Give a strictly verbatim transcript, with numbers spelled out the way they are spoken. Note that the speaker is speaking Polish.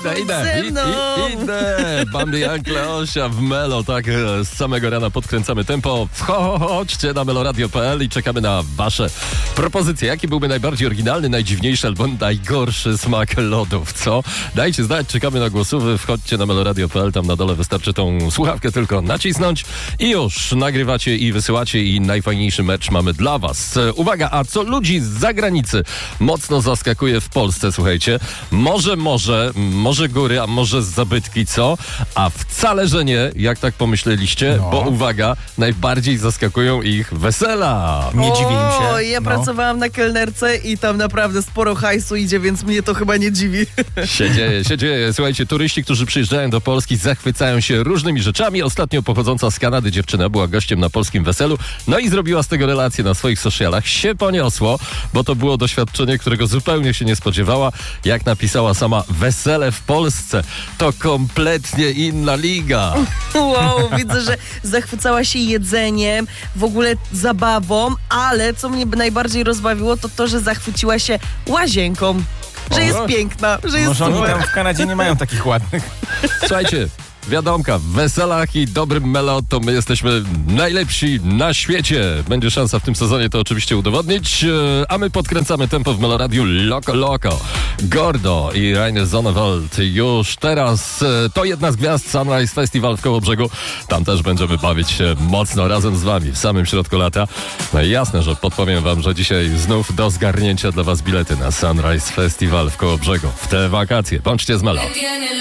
idę, idę, Ze i, mną. i, idę. Bambi Jan Kleosia w Melo, tak e, z samego rana podkręcamy tempo. Wchodźcie na meloradio kropka p l i czekamy na wasze propozycje. Jaki byłby najbardziej oryginalny, najdziwniejszy albo najgorszy smak lodów, co? Dajcie znać, czekamy na głosów. Wchodźcie na meloradio kropka p l, tam na dole wystarczy tą słuchawkę tylko nacisnąć i już nagrywacie i wysyłacie i najfajniejszy mecz mamy dla was. E, Uwaga, a co ludzi z zagranicy mocno zaskakuje w Polsce, słuchajcie? Może, może, może góry, a może zabytki, co? A wcale, że nie, jak tak pomyśleliście, No. bo uwaga, najbardziej zaskakują ich wesela. Nie dziwię im się. O, ja No. pracowałam na kelnerce i tam naprawdę sporo hajsu idzie, więc mnie to chyba nie dziwi. Się dzieje, się dzieje. Słuchajcie, turyści, którzy przyjeżdżają do Polski, zachwycają się różnymi rzeczami. Ostatnio pochodząca z Kanady dziewczyna była gościem na polskim weselu, no i zrobiła z tego relację na swoich socialach. Się poniosło, bo to było doświadczenie, którego zupełnie się nie spodziewała. Jak napisała sama, wesele w Polsce to kompletnie inna liga. Wow, widzę, że zachwycała się jedzeniem, w ogóle zabawą, ale co mnie najbardziej rozbawiło, to to, że zachwyciła się łazienką. Że jest O. piękna, że jest Może oni super. tam w Kanadzie nie mają takich ładnych. Słuchajcie, wiadomka, w weselach i dobrym melo to my jesteśmy najlepsi na świecie. Będzie szansa w tym sezonie to oczywiście udowodnić, e, a my podkręcamy tempo w Meloradiu Loco Loco. Gordo i Rainer Zonneveld już teraz. E, to jedna z gwiazd Sunrise Festival w Kołobrzegu. Tam też będziemy bawić się mocno razem z wami w samym środku lata. No i jasne, że podpowiem wam, że dzisiaj znów do zgarnięcia dla was bilety na Sunrise Festival w Kołobrzegu w te wakacje. Bądźcie z Melo.